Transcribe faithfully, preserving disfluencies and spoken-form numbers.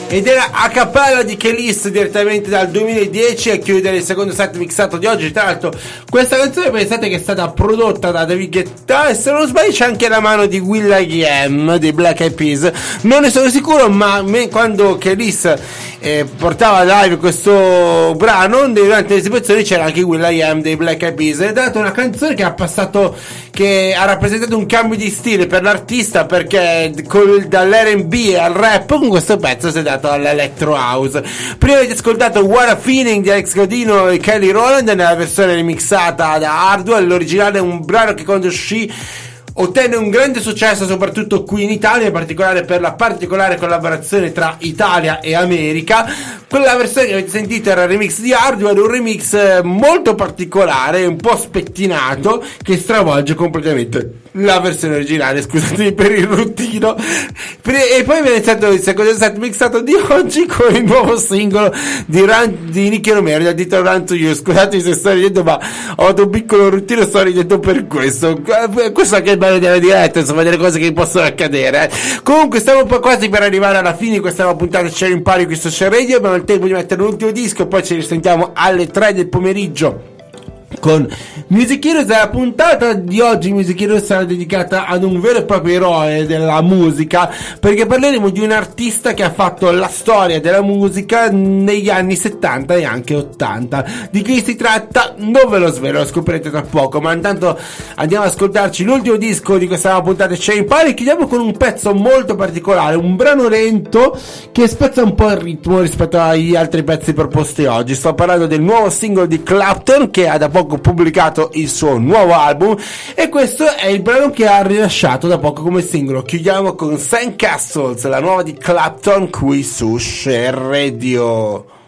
ed era a cappella di Kelis direttamente dal duemiladieci a chiudere il secondo set mixato di oggi. Tra l'altro questa canzone pensate che è stata prodotta da David Guetta e se non sbaglio c'è anche la mano di will.i.am dei Black Eyed Peas, non ne sono sicuro, ma me, quando Kelis eh, portava live questo brano durante le esibizioni c'era anche will.i.am dei Black Eyed Peas. È stata una canzone che ha passato, che ha rappresentato un cambio di stile per l'artista, perché col, dall'R and B al rap con questo pezzo si è dato all'electro house. Prima avete ascoltato What a Feeling di Alex Godino e Kelly Rowland nella versione remixata da Hardwell. L'originale è un brano che quando uscì ottenne un grande successo soprattutto qui in Italia, in particolare per la particolare collaborazione tra Italia e America. Quella versione che avete sentito era il remix di Hardwell, un remix molto particolare, un po' spettinato, che stravolge completamente la versione originale. Scusatemi per il ruttino. E poi viene iniziato il secondo set mixato di oggi con il nuovo singolo di, Run, di Nicky Romero, da Dito Run to You. Scusatemi se sto ridendo, ma ho avuto un piccolo ruttino, sto ridendo per questo. Questo anche è il bello della diretta, insomma, delle cose che possono accadere. Eh. Comunque stiamo un po' quasi per arrivare alla fine di questa nuova puntata di Share in Pari qui su Share Radio. Abbiamo il tempo di mettere l'ultimo disco e poi ci risentiamo alle tre del pomeriggio con Music Heroes. La puntata di oggi Music Heroes sarà dedicata ad un vero e proprio eroe della musica, perché parleremo di un artista che ha fatto la storia della musica negli anni settanta e anche ottanta. Di chi si tratta non ve lo svelo, lo scoprirete tra poco, ma intanto andiamo ad ascoltarci l'ultimo disco di questa nuova puntata di Share in Pari. Chiudiamo con un pezzo molto particolare, un brano lento che spezza un po' il ritmo rispetto agli altri pezzi proposti oggi. Sto parlando del nuovo singolo di Clapton, che ha da poco pubblicato il suo nuovo album, e questo è il brano che ha rilasciato da poco come singolo. Chiudiamo con Sandcastles, la nuova di Clapton qui su Share Radio.